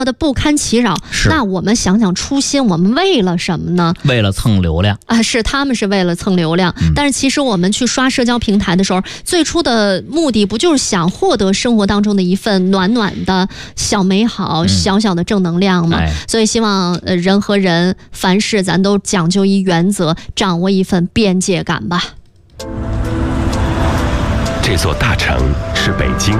的不堪其扰。那我们想想初心，我们为了什么呢？ 为了蹭流量啊，是他们是为了蹭流量。但是其实我们去刷社交平台的时候，最初的目的不就是想获得生活当中的一份暖暖的小美好、小小的正能量吗？所以希望人和人凡事咱都讲究一原则，掌握一份边界感吧。 这座大城是北京，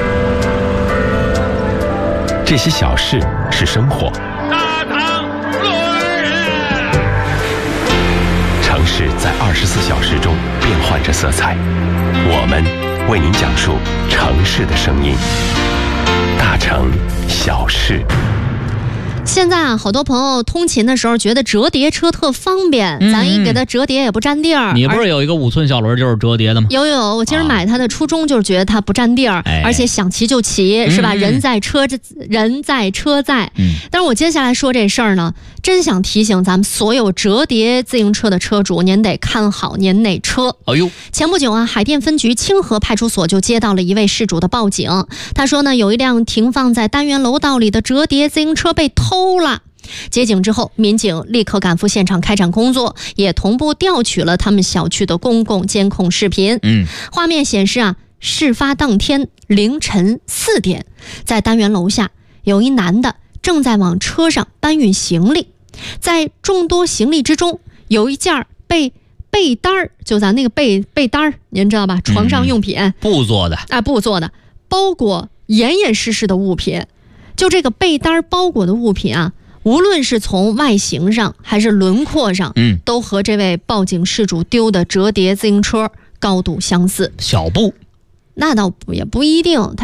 这些小事是生活。 大唐路人， 城市在24小时中变换着色彩，我们为您讲述城市的声音。大城小事。 现在啊，好多朋友通勤的时候觉得折叠车特方便，咱一给它折叠也不占地儿。 你不是有一个5寸小轮就是折叠的吗？ 有，我今儿买它的初衷就是觉得它不占地儿，而且想骑就骑，是吧？人在车在。但是我接下来说这事儿呢，真想提醒咱们所有折叠自行车的车主，您得看好您那车。前不久啊，海淀分局清河派出所就接到了一位事主的报警，他说呢，有一辆停放在单元楼道里的折叠自行车被偷了。接警之后，民警立刻赶赴现场开展工作，也同步调取了他们小区的公共监控视频。画面显示啊，事发当天凌晨4点，在单元楼下有一男的正在往车上搬运行李，在众多行李之中有一件被单，就咱那个被单，您知道吧？床上用品， 布做的包裹严实的物品。就这个被单包裹的物品啊，无论是从外形上还是轮廓上，都和这位报警事主丢的折叠自行车高度相似。 小布， 那倒也不一定。